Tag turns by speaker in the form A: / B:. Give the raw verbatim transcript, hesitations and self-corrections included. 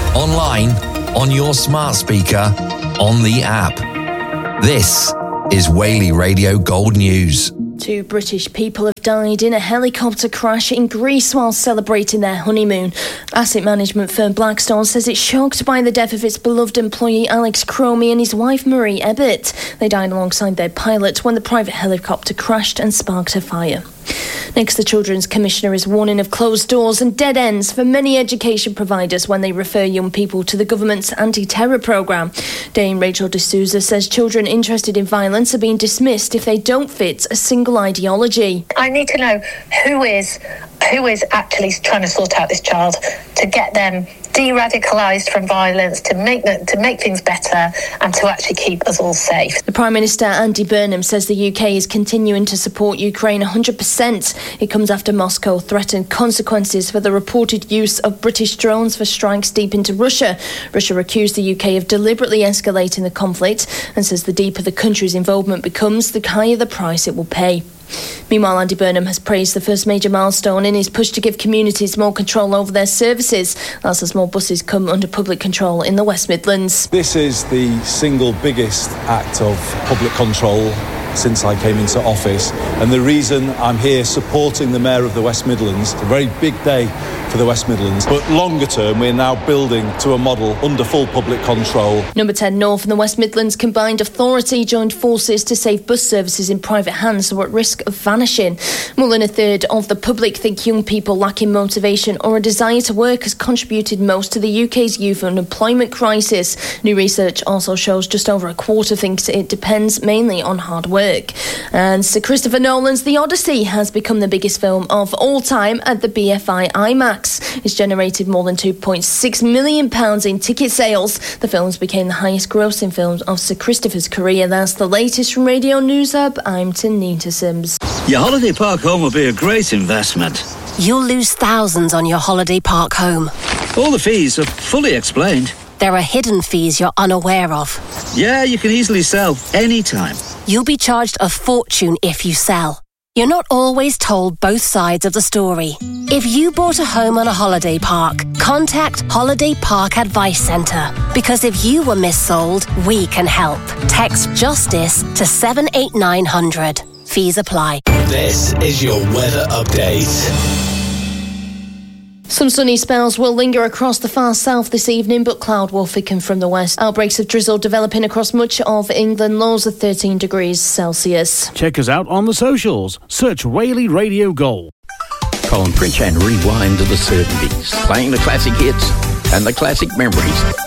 A: online, on your smart speaker, on the app. This is Whaley Radio Gold News.
B: Two British people have died in a helicopter crash in Greece while celebrating their honeymoon. Asset management firm Blackstone says it's shocked by the death of its beloved employee Alex Cromie and his wife Marie Ebbett. They died alongside their pilot when the private helicopter crashed and sparked a fire. Next, the Children's Commissioner is warning of closed doors and dead ends for many education providers when they refer young people to the government's anti-terror programme. Dame Rachel D'Souza says children interested in violence are being dismissed if they don't fit a single ideology.
C: I need to know who is who is actually trying to sort out this child to get them de-radicalised from violence, to make the, to make things better and to actually keep us all safe.
B: The Prime Minister, Andy Burnham, says the U K is continuing to support Ukraine one hundred percent. It comes after Moscow threatened consequences for the reported use of British drones for strikes deep into Russia. Russia accused the U K of deliberately escalating the conflict and says the deeper the country's involvement becomes, the higher the price it will pay. Meanwhile, Andy Burnham has praised the first major milestone in his push to give communities more control over their services. That's as more buses come under public control in the West Midlands.
D: This is the single biggest act of public control since I came into office, and the reason I'm here supporting the Mayor of the West Midlands, it's a very big day for the West Midlands, but longer term we're now building to a model under full public control.
B: Number ten North and the West Midlands Combined Authority joined forces to save bus services in private hands who are at risk of vanishing. More than a third of the public think young people lacking motivation or a desire to work has contributed most to the U K's youth unemployment crisis. New research also shows just over a quarter thinks it depends mainly on hard work. And Sir Christopher Nolan's The Odyssey has become the biggest film of all time at the B F I IMAX. It's generated more than two point six million pounds in ticket sales. The films became the highest grossing films of Sir Christopher's career. That's the latest from Radio News Hub. I'm Tanita Sims.
E: Your holiday park home will be a great investment.
F: You'll lose thousands on your holiday park home.
E: All the fees are fully explained.
F: There are hidden fees you're unaware of.
E: Yeah, you can easily sell anytime.
F: You'll be charged a fortune if you sell. You're not always told both sides of the story. If you bought a home on a holiday park, contact Holiday Park Advice Centre. Because if you were missold, we can help. Text JUSTICE to seven eight nine hundred. Fees apply.
G: This is your weather update.
B: Some sunny spells will linger across the far south this evening, but cloud will thicken from the west. Outbreaks of drizzle developing across much of England, lows of thirteen degrees Celsius.
H: Check us out on the socials. Search Whaley Radio Gold.
I: Colin Pritchard, rewind to the seventies, playing the classic hits and the classic memories.